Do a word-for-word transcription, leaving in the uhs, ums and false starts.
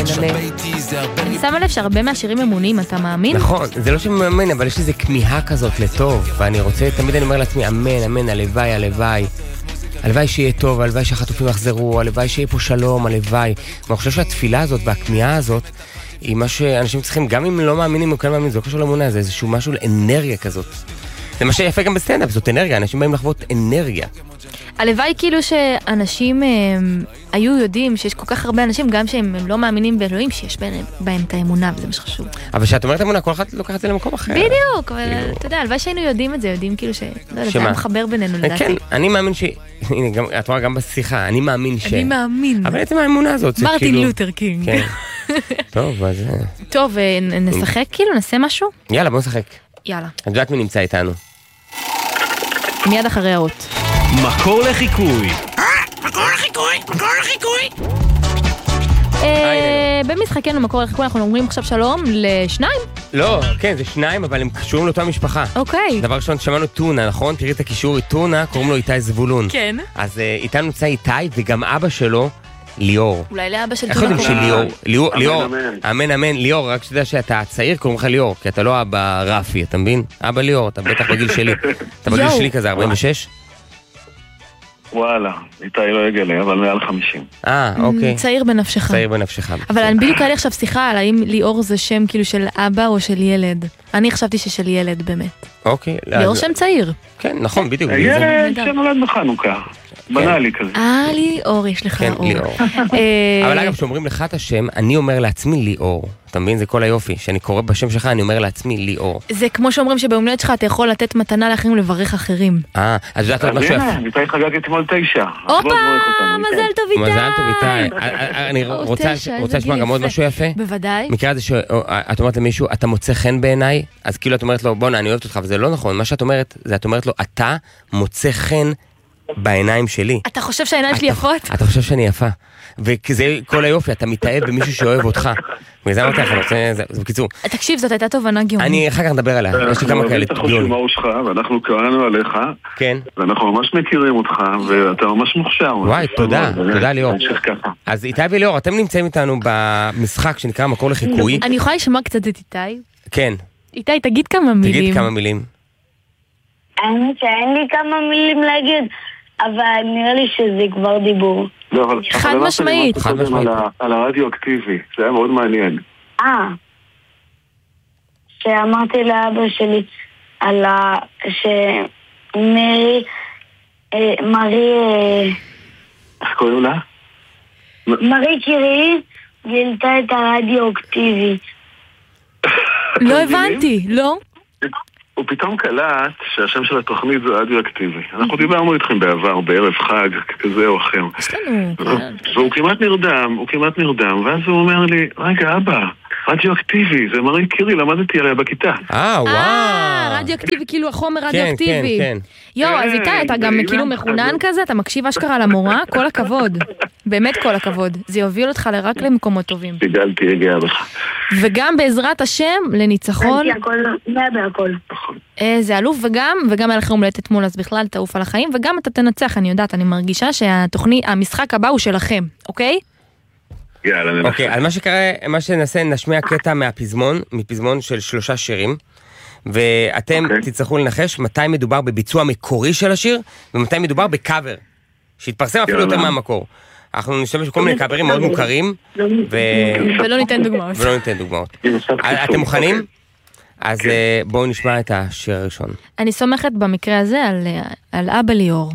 אני שמה לב שהרבה מהשירים אמונים, אתה מאמין? נכון, זה לא שמאמין, אבל יש איזו כמיהה כזאת לטוב, ואני רוצה, תמיד אני אומר לעצמי, אמן, אמן, הלוואי, הלוואי. הלוואי שיהיה טוב, הלוואי שהחטופים יחזרו, הלוואי שיהיה פה שלום, הלוואי. ואני חושב שהתפילה הזאת והכמיהה הזאת היא מה שאנשים צריכים, גם אם לא מאמינים או כן מאמינים, זה לא קשור לאמונה, זה איזשהו משהו לאנרגיה כזאת. זה מה שיפה גם בסטנדאפ, זאת אנרגיה, אנשים באים לחוות אנרגיה. הלוואי כאילו שאנשים הם, היו יודעים שיש כל כך הרבה אנשים, גם שהם לא מאמינים באלוהים, שיש בהם, בהם את האמונה, וזה מה שחשוב. אבל שאת אומרת אמונה, כל אחד לוקח את זה למקום אחר. בדיוק, אבל אתה יודע, הלוואי שהיינו יודעים את זה, יודעים כאילו ש... לא יודע, זה היה מחבר בינינו לדעתי. כן, אני מאמין ש... הנה, גם, את רואה גם בשיחה, אני מאמין ש... אני מאמין. אבל בעצם האמונה הזאת, זה מרטין כאילו... לותר קינג. כן. טוב, אז... טוב, נשחק כאילו, נעשה משהו? יאללה, בוא נשחק. יאללה. את יודעת מי נמצא איתנו? מיד אחרי האות. מקור לחיקוי. מקור לחיקוי, מקור לחיקוי. במשחקנו מקור לחיקוי אנחנו אומרים עכשיו שלום לשניים? לא, כן, זה שניים, אבל הם קשורים לאותה משפחה. אוקיי. דבר ראשון, שמענו טונה, נכון? תראי את הקישור, טונה, קוראים לו איתי זבולון. כן. אז איתנו נמצא איתי, וגם אבא שלו, ליאור. אולי לאבא של איך טונה יודעים קוראים? שליאור, ליאור, אמן אמן, ליאור, רק שתדע שאתה צעיר, קוראים לך ליאור, כי אתה לא אבא רפי, אתה מבין? אבא ליאור, אתה בטח בגיל שלי. אתה בגיל שלי כזה, ארבעים ושש? וואלה, איתי לא יגיע לי, אבל מעל חמישים. אה, אוקיי. צעיר בנפשך. צעיר בנפשך. אבל אני בדיוק היה לי עכשיו שיחה על האם ליאור זה שם כאילו של אבא או של ילד. אני חשבתי ששל ילד באמת. אוקיי. ליאור שם צעיר. כן, נכון, בדיוק. ילד שנולד בחנוכה. בנאלי כזה. אה, ליאור, יש לך כן, אור. ליאור. אבל אגב, כשאומרים לך את השם, אני אומר לעצמי ליאור. אתה מבין? זה כל היופי. שאני קורא בשם שלך, אני אומר לעצמי ליאור. זה כמו שאומרים שבאומניות שלך אתה יכול לתת מתנה לאחרים לברך אחרים. אה, אז יודעת עוד משהו יפה. אז הנה, איתי חגג אתמול תשע. הופה, מזל טוב איתי. מזל טוב איתי. אני רוצה לשמוע גם עוד משהו יפה. בוודאי. מקרה זה שאת אומרת למישהו, אתה מוצא חן בעיניי, אז כאילו את אומרת לו, בוא, אני אוהבת אותך, וזה לא נכון. מה שאת אומרת, זה את אומרת לו, אתה מוצא חן בעיניים שלי. אתה חושב שהעיניים שלי יפות? אתה חושב שאני יפה. וזה כל היופי, אתה מתאהב במישהו שאוהב אותך. וזה אמרתי לך, זה בקיצור. תקשיב, זאת הייתה תובנה גאונית. אני אחר כך נדבר עליה, יש לי כמה כאלה. אנחנו אוהבים את החושימה שלך, ואנחנו קראנו עליך. כן. ואנחנו ממש מכירים אותך, ואתה ממש מוכשר. וואי, תודה, תודה ליאור. אז איתי וליאור, אתם נמצאים איתנו במשחק שנקרא מקור לחיקוי. אני יכולה לשמוע קצת את איתי? כן. איתי, תגיד כמה מילים. תגיד כמה מילים. האמת שאין לי כמה מילים להגיד, אבל נראה לי שזה כבר דיבור. חד משמעית. חד משמעית. על הרדיו אקטיבי, זה היה מאוד מעניין. אה, שאמרתי לאבא שלי על ה... שמרי... מרי... איך קוראים לה? מרי קירי גילתה את הרדיו אקטיבי. לא הבנתי, לא? הוא פתאום קלט שהשם של התוכנית זה רדיו אקטיבי. אנחנו דיברנו איתכם בעבר, בערב חג, כזה או אחר. והוא כמעט נרדם, הוא כמעט נרדם, ואז הוא אומר לי, רגע אבא, רדיו אקטיבי, זה מרי קירי, למדתי עליה בכיתה. אה, וואו. אה, רדיו אקטיבי, כאילו החומר רדיו אקטיבי. כן, כן, כן. יואו, אז איתי, אתה גם כאילו מחונן כזה, אתה מקשיב אשכרה למורה, כל הכבוד. באמת כל הכבוד. זה יוביל אותך רק למקומות טובים. סיגלתי, הגיעה בך. וגם בעזרת השם, לניצחון. מה בהכל. זה אלוף וגם, וגם היה לך הומלט אתמול, אז בכלל תעוף על החיים, וגם אתה תנצח, אני יודעת, אני מרגישה שהתוכנית, המשחק הבא הוא שלכם, אוקיי? יאללה, ננסה. אוקיי, אז מה שקרה, מה שננסה, נשמיע קטע מהפזמון, מפזמון של שלושה שירים, ואתם תצטרכו לנחש מתי מדובר בביצוע מקורי של השיר, ומתי מדובר בקאבר, שהתפרסם אפילו יותר מהמקור. אנחנו נשתמש בכל מיני קאברים מאוד מוכרים, ולא ניתן דוגמאות. ולא ניתן דוגמאות. אתם מוכנים? אז בואו נשמע את השיר הראשון. אני סומכת במקרה הזה על אבא ליאור.